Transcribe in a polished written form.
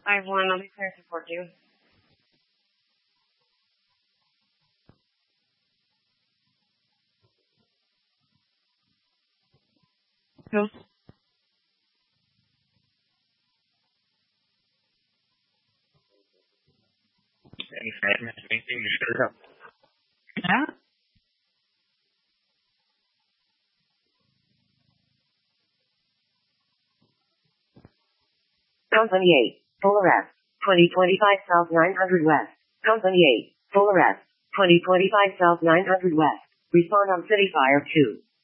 I have one. I'll be clear to support you. Who? Yeah? Company 8, full arrest. 2025 South 900 West. Company 8, full arrest. 2025 South 900 West. Respond on City Fire 2.